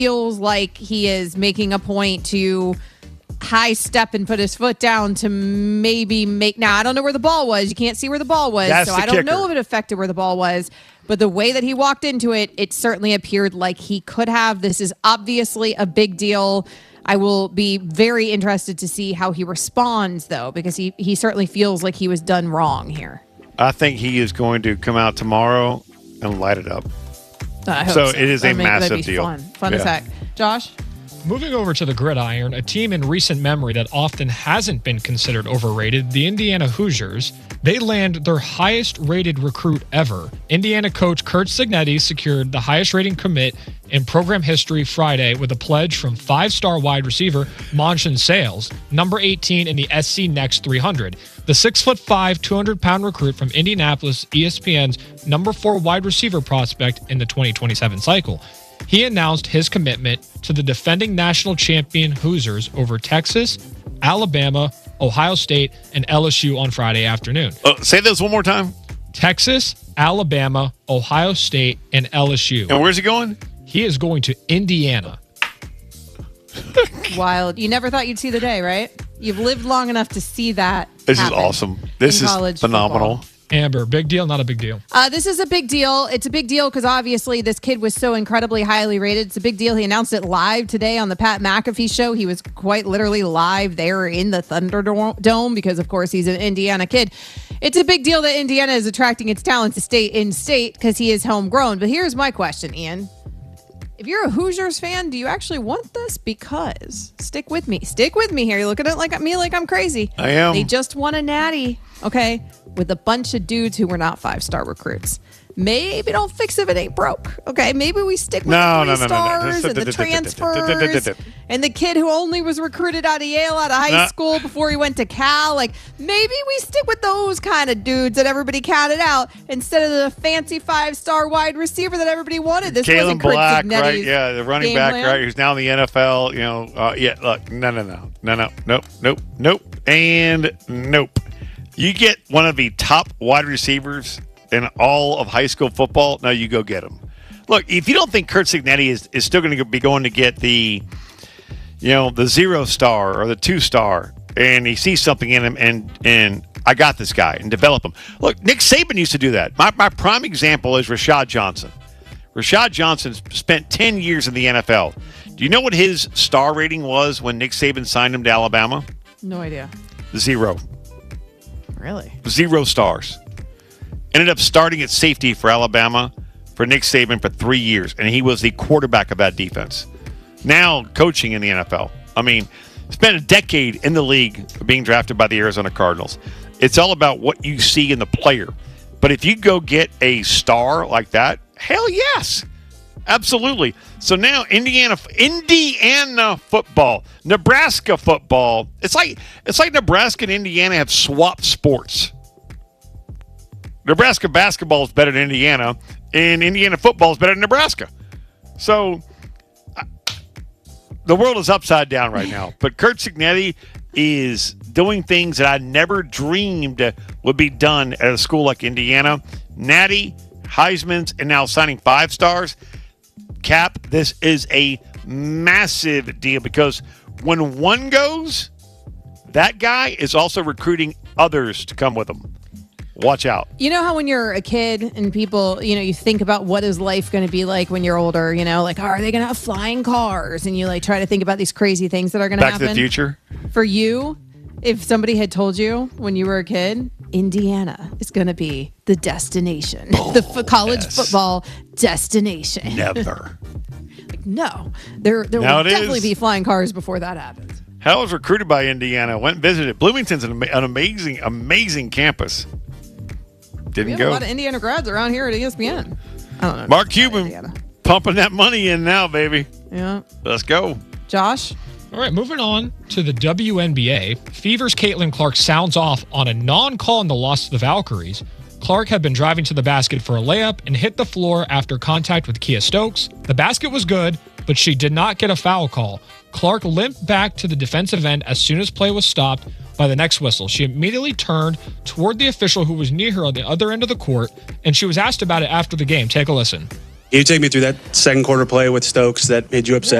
feels like he is making a point to high step and put his foot down to maybe make. Now, I don't know where the ball was. You can't see where the ball was, so I don't know if it affected where the ball was. But the way that he walked into it, it certainly appeared like he could have. This is obviously a big deal. I will be very interested to see how he responds, though, because he certainly feels like he was done wrong here. I think he is going to come out tomorrow and light it up. I hope so. It is a massive deal. Fun as heck. Josh? Moving over to the gridiron, a team in recent memory that often hasn't been considered overrated, the Indiana Hoosiers. They land their highest-rated recruit ever. Indiana coach Curt Cignetti secured the highest-rating commit in program history Friday with a pledge from 5-star wide receiver Monson Sales, number 18 in the SC Next 300. The 6'5", 200-pound recruit from Indianapolis, ESPN's number 4 wide receiver prospect in the 2027 cycle. He announced his commitment to the defending national champion Hoosiers over Texas, Alabama, Ohio State, and LSU on Friday afternoon. Say those one more time. Texas, Alabama, Ohio State, and LSU. And where's he going? He is going to Indiana. Wild. You never thought you'd see the day, right? You've lived long enough to see that. This is awesome. This is phenomenal. Football. Amber, big deal, not a big deal? This is a big deal. It's a big deal because obviously this kid was so incredibly highly rated. It's a big deal. He announced it live today on the Pat McAfee show. He was quite literally live there in the Thunderdome because, of course, he's an Indiana kid. It's a big deal that Indiana is attracting its talent to stay in state because he is homegrown. But here's my question, Ian. If you're a Hoosiers fan, do you actually want this? Because, stick with me here. You're looking at me like I'm crazy. I am. They just won a natty, okay, with a bunch of dudes who were not 5-star recruits. Maybe don't fix if it ain't broke. Okay, maybe we stick with the 3 stars and the transfers and the kid who only was recruited out of Yale out of high school before he went to Cal. Like, maybe we stick with those kind of dudes that everybody counted out instead of the fancy 5-star wide receiver that everybody wanted. This Kalen wasn't Black, Curt Cignetti's right? Yeah, the running back, plan. right? Who's now in the NFL. You know, look, nope, and nope. You get one of the top wide receivers in all of high school football, now you go get him. Look, if you don't think Curt Cignetti is still going to be going to get the 0-star or the 2-star, and he sees something in him, and I got this guy, and develop him. Look, Nick Saban used to do that. My prime example is Rashad Johnson. Rashad Johnson spent 10 years in the NFL. Do you know what his star rating was when Nick Saban signed him to Alabama? No idea. 0. Really? 0 stars. Ended up starting at safety for Alabama for Nick Saban for 3 years, and he was the quarterback of that defense. Now coaching in the NFL. I mean, spent a decade in the league being drafted by the Arizona Cardinals. It's all about what you see in the player. But if you go get a star like that, hell yes. Absolutely. So now Indiana football, Nebraska football. It's like Nebraska and Indiana have swapped sports. Nebraska basketball is better than Indiana, and Indiana football is better than Nebraska. So the world is upside down right now. But Curt Cignetti is doing things that I never dreamed would be done at a school like Indiana. Natty, Heisman's, and now signing 5 stars. Cap, this is a massive deal because when one goes, that guy is also recruiting others to come with him. Watch out. You know how when you're a kid and people, you think about what is life going to be like when you're older, like, are they going to have flying cars? And you try to think about these crazy things that are going to happen. Back to the Future. For you, if somebody had told you when you were a kid, Indiana is going to be the destination, the college football destination. Never. No, there will definitely be flying cars before that happens. Hal was recruited by Indiana, went and visited. Bloomington's an amazing campus. Didn't go. A lot of Indiana grads around here at ESPN. I don't know. Mark Cuban pumping that money in now, baby. Yeah. Let's go. Josh? All right, moving on to the WNBA. Fever's Caitlin Clark sounds off on a non-call in the loss to the Valkyries. Clark had been driving to the basket for a layup and hit the floor after contact with Kia Stokes. The basket was good, but she did not get a foul call. Clark limped back to the defensive end as soon as play was stopped by the next whistle. She immediately turned toward the official who was near her on the other end of the court, and she was asked about it after the game. Take a listen. Can you take me through that second quarter play with Stokes that made you upset?